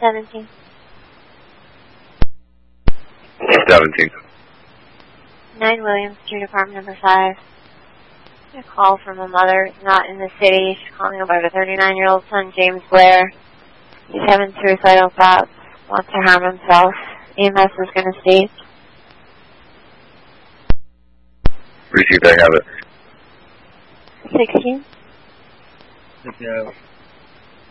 17. 17. 9 Williams Street, apartment number 5. A call from a mother not in the city. She's calling about a 39-year-old son, James Blair. He's having suicidal thoughts, wants to harm himself. EMS is going to state. Received, I have it. 16. Take care.